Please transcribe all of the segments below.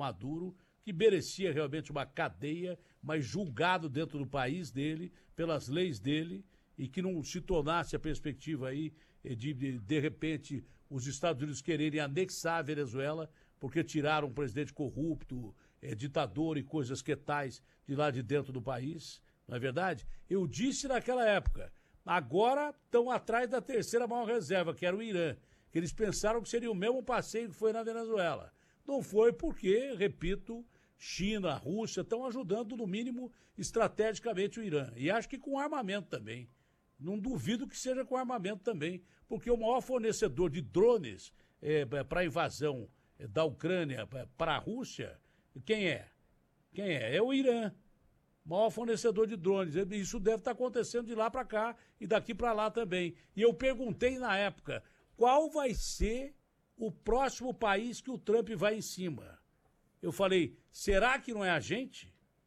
Maduro, que merecia realmente uma cadeia, mas julgado dentro do país dele, pelas leis dele, e que não se tornasse a perspectiva aí de repente, os Estados Unidos quererem anexar a Venezuela, porque tiraram um presidente corrupto, ditador e coisas que tais de lá de dentro do país, não é verdade? Eu disse naquela época, agora estão atrás da terceira maior reserva, que era o Irã, que eles pensaram que seria o mesmo passeio que foi na Venezuela. Não foi porque, repito, China, Rússia estão ajudando, no mínimo, estrategicamente o Irã. E acho que com armamento também. Não duvido que seja com armamento também, porque o maior fornecedor de drones para a invasão da Ucrânia para a Rússia, quem é? Quem é? É o Irã. Maior fornecedor de drones. Isso deve estar acontecendo de lá para cá e daqui para lá também. E eu perguntei na época, qual vai ser o próximo país que o Trump vai em cima? Eu falei, será que não é a gente?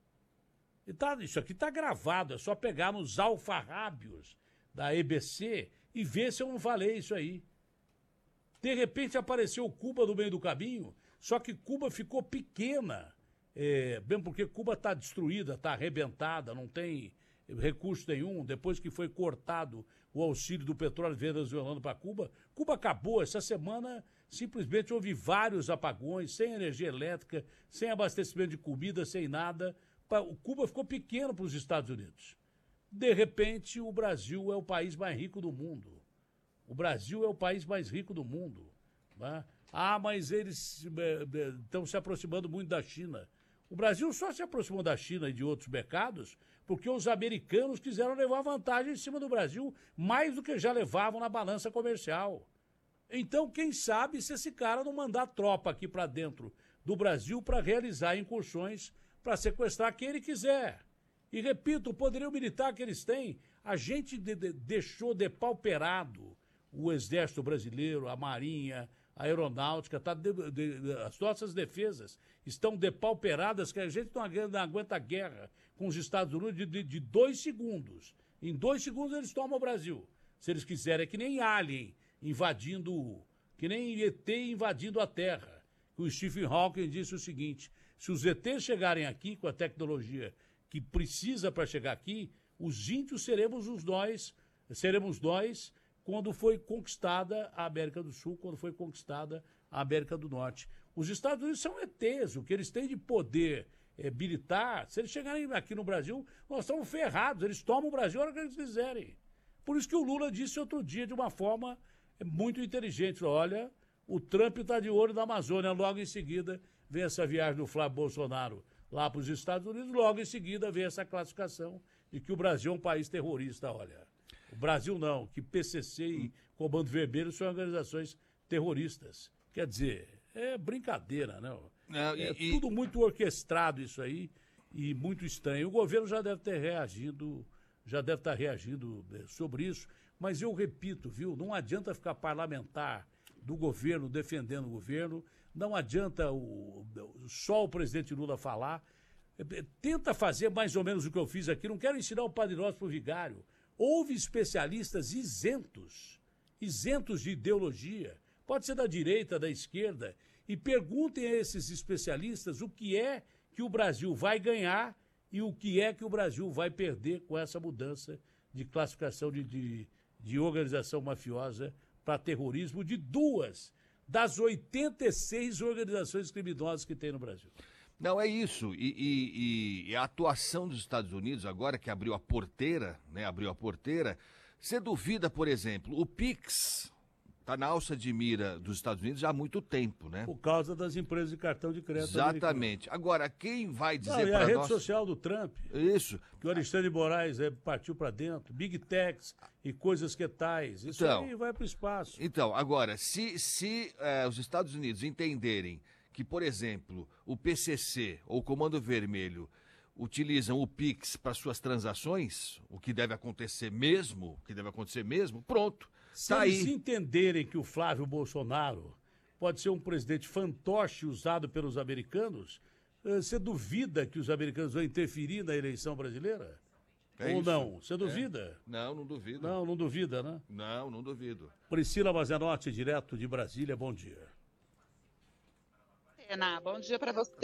Isso aqui está gravado, é só pegar nos alfarrábios da EBC e ver se eu não falei isso aí. De repente apareceu Cuba no meio do caminho, só que Cuba ficou pequena, bem porque Cuba está destruída, está arrebentada, não tem recurso nenhum. Depois que foi cortado o auxílio do petróleo venezuelano para Cuba, Cuba acabou. Essa semana simplesmente houve vários apagões, sem energia elétrica, sem abastecimento de comida, sem nada. Cuba ficou pequeno para os Estados Unidos. De repente, o Brasil é o país mais rico do mundo. O Brasil é o país mais rico do mundo. Né? Ah, mas eles estão se aproximando muito da China. O Brasil só se aproximou da China e de outros mercados porque os americanos quiseram levar vantagem em cima do Brasil, mais do que já levavam na balança comercial. Então, quem sabe se esse cara não mandar tropa aqui para dentro do Brasil para realizar incursões para sequestrar quem ele quiser. E, repito, o poderio militar que eles têm, a gente deixou depauperado o Exército Brasileiro, a Marinha, a Aeronáutica, as nossas defesas estão depauperadas, que a gente não aguenta a guerra com os Estados Unidos de 2 segundos. Em 2 segundos eles tomam o Brasil. Se eles quiserem, é que nem Alien invadindo, que nem ET invadindo a Terra. O Stephen Hawking disse o seguinte, se os ETs chegarem aqui com a tecnologia que precisa para chegar aqui, os índios seremos nós quando foi conquistada a América do Sul, quando foi conquistada a América do Norte. Os Estados Unidos são ETs, o que eles têm de poder militar, se eles chegarem aqui no Brasil, nós estamos ferrados, eles tomam o Brasil a hora que eles quiserem. Por isso que o Lula disse outro dia de uma forma muito inteligente, olha, o Trump está de olho na Amazônia, logo em seguida vem essa viagem do Flávio Bolsonaro lá para os Estados Unidos, logo em seguida vem essa classificação de que o Brasil é um país terrorista, olha. O Brasil não, que PCC e Comando Vermelho são organizações terroristas. Quer dizer, é brincadeira, né? Tudo muito orquestrado isso aí e muito estranho. O governo já deve estar reagindo sobre isso, mas eu repito, viu, não adianta ficar parlamentar do governo defendendo o governo, não adianta só o presidente Lula falar, tenta fazer mais ou menos o que eu fiz aqui, não quero ensinar o Padre Nosso para o vigário. Houve especialistas isentos de ideologia, pode ser da direita, da esquerda, e perguntem a esses especialistas o que é que o Brasil vai ganhar e o que é que o Brasil vai perder com essa mudança de classificação de organização mafiosa para terrorismo de 2 das 86 organizações criminosas que tem no Brasil. Não, é isso. E a atuação dos Estados Unidos, agora que abriu a porteira, você duvida, por exemplo, o PIX está na alça de mira dos Estados Unidos já há muito tempo, né? Por causa das empresas de cartão de crédito. Exatamente. Americano. Agora, quem vai dizer para nós... E a rede social do Trump. Isso. Que o Alexandre de Moraes partiu para dentro, Big Techs e coisas que tais. Isso então, aí vai para o espaço. Então, agora, se os Estados Unidos entenderem que, por exemplo, o PCC ou o Comando Vermelho utilizam o PIX para suas transações, o que deve acontecer mesmo, pronto. Se eles entenderem que o Flávio Bolsonaro pode ser um presidente fantoche usado pelos americanos, você duvida que os americanos vão interferir na eleição brasileira? Ou isso? Não? Você duvida? Não, não duvido. Não duvida, né? Não duvido. Priscila Mazenotti, direto de Brasília, bom dia. Bom dia para você.